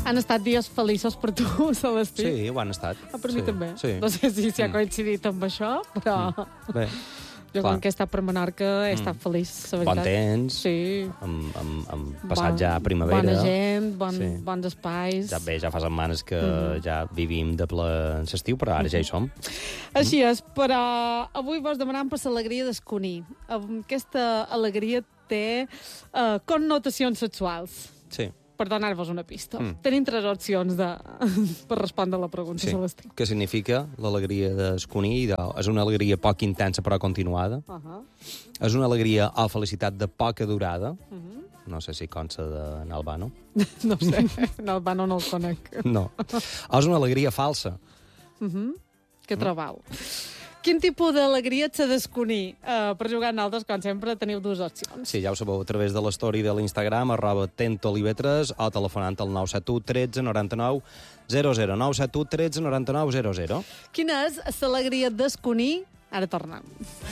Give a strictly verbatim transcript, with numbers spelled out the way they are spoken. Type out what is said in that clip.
Han estat dies feliços per tu, Celestí? Sí, ho han estat. Ah, per sí, mi també. Sí. No sé si s'hi ha coincidit amb això, però... Mm. Bé, jo, clar. com que he estat per Menorca, he estat Mm. feliç, la veritat. Bon temps, Sí. amb, amb, amb passat ja primavera. Bona gent, bon, Sí. bons espais. Ja bé, ja fa setmanes que Mm. ja vivim de ple en l'estiu, però ara ja hi som. Així és, però avui vos demanem per l'alegria d'esconir. Aquesta alegria té uh, connotacions sexuals. Sí. Per donar-vos una pista. Mm. Tenim tres opcions de... per respondre a la pregunta, Sí. Celestí. Què significa l'alegria d'esconir? De... És una alegria poc intensa però continuada. Uh -huh. És una alegria o felicitat de poca durada. Uh -huh. No sé si consta de Nalbano. No ho sé, no, el Bano no el conec. No. O és una alegria falsa. Uh -huh. Què trobau? Quin tipus d'alegria et s'ha d'esconir? Uh, per jugar en altres, com sempre, teniu dues opcions. Sí, ja ho sabeu, a través de l'story de l'Instagram, arroba tentolivetres, o telefonant al nou set u tretze noranta-nou zero zero. nou set u tretze noranta-nou zero zero. Quina és l'alegria d'esconir? Ara tornem.